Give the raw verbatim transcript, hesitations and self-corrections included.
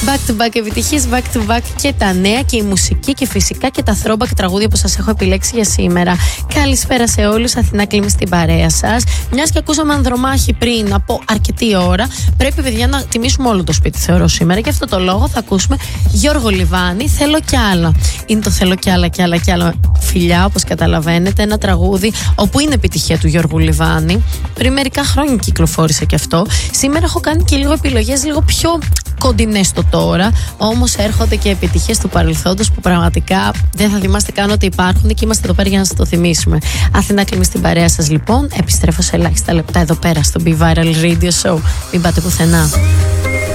Back to back επιτυχίες, back to back και τα νέα και η μουσική και φυσικά και τα throwback τραγούδια που σας έχω επιλέξει για σήμερα. Καλησπέρα σε όλους, Αθηνά Κλίμη στην παρέα σας. Μιας και ακούσαμε Ανδρομάχη πριν από αρκετή ώρα, πρέπει παιδιά να τιμήσουμε όλο το σπίτι θεωρώ σήμερα. Και αυτό το λόγο θα ακούσουμε Γιώργο Λιβάνη, Θέλω κι άλλα. Είναι το Θέλω κι άλλα κι άλλα κι άλλα φιλιά, όπως καταλαβαίνετε. Ένα τραγούδι όπου είναι επιτυχία του Γιώργου Λιβάνη. Πριν μερικά χρόνια κυκλοφόρησε και αυτό. Σήμερα έχω κάνει και λίγο επιλογές λίγο πιο κοντινές στο τώρα. Όμως έρχονται και επιτυχίες του παρελθόντος που πραγματικά δεν θα θυμάστε καν ότι υπάρχουν και είμαστε εδώ πέρα για να σας το θυμίσουμε. Αθηνά Κλίμη στην παρέα σας λοιπόν. Επιστρέφω σε ελάχιστα λεπτά εδώ πέρα στο Be Viral Radio Show. Μην πάτε πουθενά.